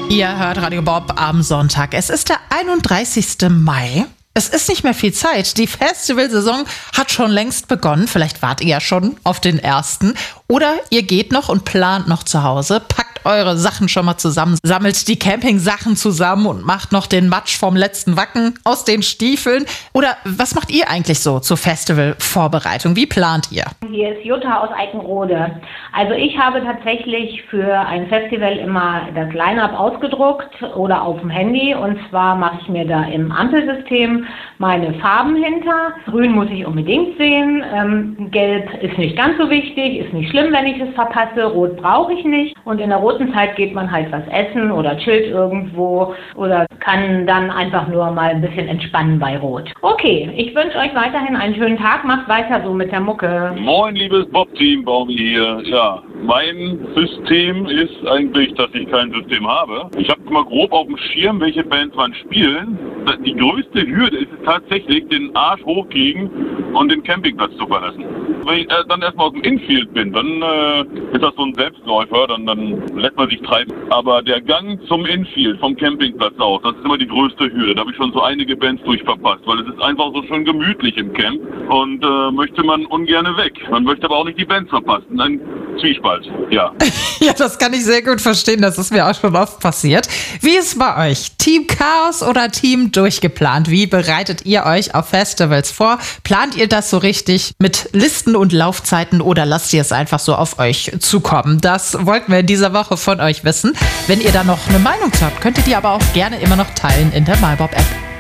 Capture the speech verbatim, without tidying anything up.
Ihr hört Radio Bob am Sonntag. Es ist der einunddreißigsten Mai. Es ist nicht mehr viel Zeit. Die Festivalsaison hat schon längst begonnen. Vielleicht wart ihr ja schon auf den ersten. Oder ihr geht noch und plant noch zu Hause. Packt eure Sachen schon mal zusammen. Sammelt die Campingsachen zusammen und macht noch den Matsch vom letzten Wacken aus den Stiefeln. Oder was macht ihr eigentlich so zur Festivalvorbereitung? Wie plant ihr? Hier ist Jutta aus Eickenrode. Also ich habe tatsächlich für ein Festival immer das Line-Up ausgedruckt oder auf dem Handy. Und zwar mache ich mir da im Ampelsystem meine Farben hinter. Grün muss ich unbedingt sehen. Ähm, Gelb ist nicht ganz so wichtig, ist nicht schlimm, wenn ich es verpasse. Rot brauche ich nicht. Und in der roten Zeit geht man halt was essen oder chillt irgendwo oder kann dann einfach nur mal ein bisschen entspannen bei Rot. Okay, ich wünsche euch weiterhin einen schönen Tag. Macht weiter so mit der Mucke. Moin, liebes Bob-Team, Baumi hier. Ja, mein System ist eigentlich, dass ich kein System habe. Ich habe mal grob auf dem Schirm, welche Bands wann spielen. Die größte Hürde ist es tatsächlich, den Arsch hochkriegen und den Campingplatz zu verlassen. Wenn ich äh, dann erstmal aus dem Infield bin, dann äh, ist das so ein Selbstläufer, dann, dann lässt man sich treiben. Aber der Gang zum Infield, vom Campingplatz aus, das ist immer die größte Hürde. Da habe ich schon so einige Bands durchverpasst, weil es ist einfach so schön gemütlich im Camp und äh, möchte man ungerne weg. Man möchte aber auch nicht die Bands verpassen. Ein Zwiespalt, ja. Ja, das kann ich sehr gut verstehen. Das ist mir auch schon oft passiert. Wie ist es bei euch? Team Chaos oder Team Durchgeplant? Wie bereitet ihr euch auf Festivals vor? Plant ihr das so richtig mit Listen und Laufzeiten oder lasst ihr es einfach so auf euch zukommen? Das wollten wir in dieser Woche von euch wissen. Wenn ihr da noch eine Meinung zu habt, könnt ihr die aber auch gerne immer noch teilen in der MyBob-App.